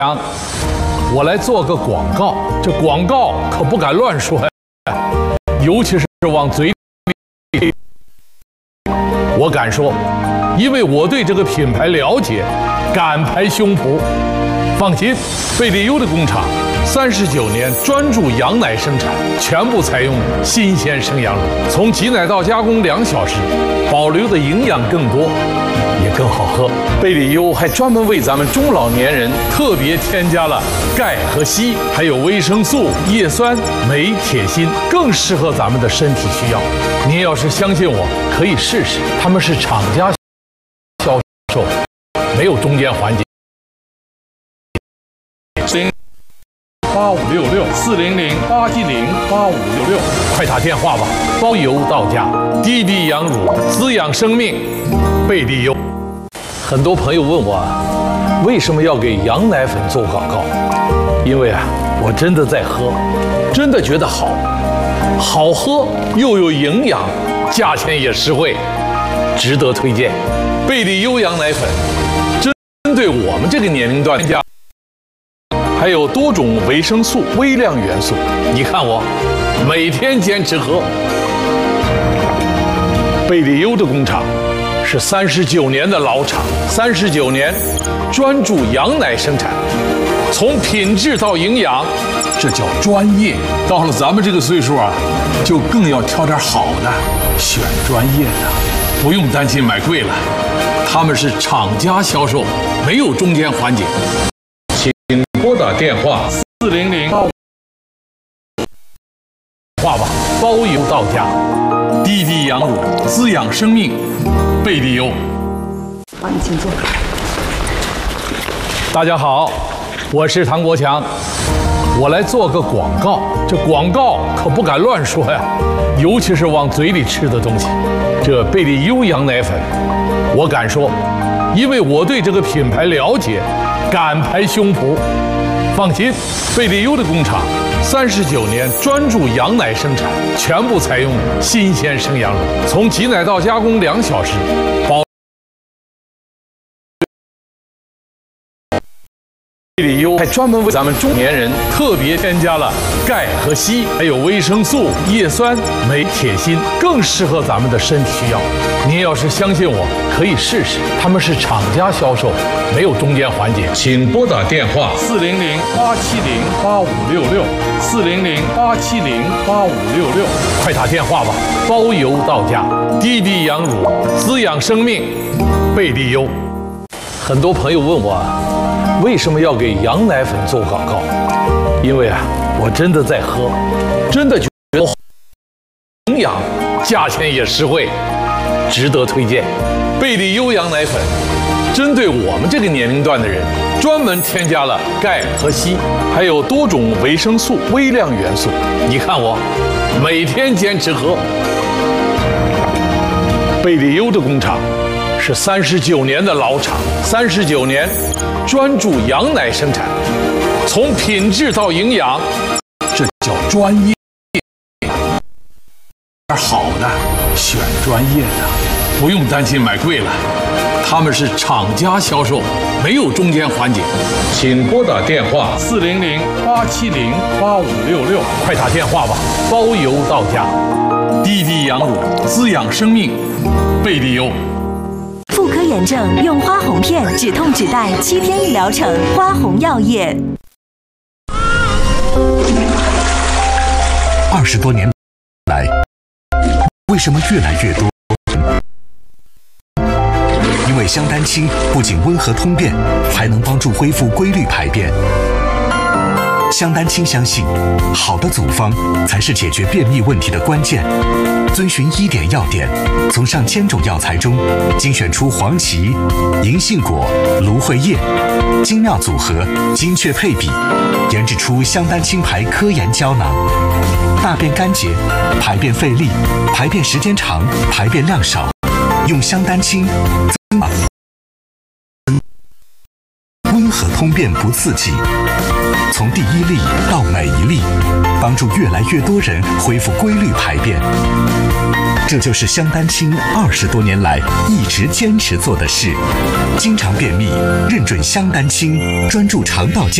我来做个广告，这广告可不敢乱说呀，尤其是往嘴里。我敢说，因为我对这个品牌了解，敢拍胸脯。放心，贝利优的工厂39年专注羊奶生产，全部采用新鲜生羊乳，从挤奶到加工2小时，保留的营养更多，也更好喝。贝利优还专门为咱们中老年人特别添加了钙和硒，还有维生素、叶酸、镁、铁、锌，更适合咱们的身体需要。您要是相信我，可以试试，他们是厂家销售，没有中间环节。8566-400-870-8566，快打电话吧，包邮到家。滴滴羊乳，滋养生命，贝利优。很多朋友问我，为什么要给羊奶粉做广告？因为我真的在喝，真的觉得好，好喝又有营养，价钱也实惠，值得推荐。贝利优羊奶粉，针对我们这个年龄段加。还有多种维生素、微量元素，你看我每天坚持喝。贝利优的工厂是39年的老厂，39年专注羊奶生产，从品质到营养，这叫专业。到了咱们这个岁数就更要挑点好的，选专业的，不用担心买贵了。他们是厂家销售，没有中间环节。拨打电话400话吧，包邮到家。滴滴羊乳，滋养生命，贝利优。 好，你请坐。 大家好，我是唐国强，我来做个广告，这广告可不敢乱说呀，尤其是往嘴里吃的东西。这贝利优羊奶粉，我敢说，因为我对这个品牌了解，敢拍胸脯。放心，贝利优的工厂39年专注羊奶生产，全部采用新鲜生羊乳，从挤奶到加工2小时，贝利优还专门为咱们中年人特别添加了钙和硒，还有维生素、叶酸、镁、铁、锌，更适合咱们的身体需要。您要是相信我，可以试试，他们是厂家销售，没有中间环节。请拨打电话400-870-8566，400-870-8566，快打电话吧，包邮到家。滴滴羊乳，滋养生命，贝利优。很多朋友问我，为什么要给羊奶粉做广告？因为我真的在喝，真的觉得营养，价钱也实惠，值得推荐。贝利优羊奶粉，针对我们这个年龄段的人，专门添加了钙和硒，还有多种维生素、微量元素。你看我每天坚持喝。贝利优的工厂是39年的老厂，39年专注羊奶生产，从品质到营养，这叫专业。好的，选专业的，不用担心买贵了。他们是厂家销售，没有中间环节。请拨打电话400-870-8566，快打电话吧，包邮到家。滴滴羊乳，滋养生命，贝利优。 妇科炎症用花红片，止痛止带7天1疗程，花红药业。 20多年来，为什么越来越多？因为香丹清不仅温和通便，还能帮助恢复规律排便。香丹清相信，好的组方才是解决便秘问题的关键。遵循1点要点，从上千种药材中精选出黄芪、银杏果、芦荟叶，精妙组合，精确配比，研制出香丹清牌科研胶囊。大便干结、排便费力、排便时间长、排便量少，用香丹清温和通便不刺激。 从第一粒到每一粒，帮助越来越多人恢复规律排便。这就是香丹清20多年来一直坚持做的事。经常便秘，认准香丹清，专注肠道健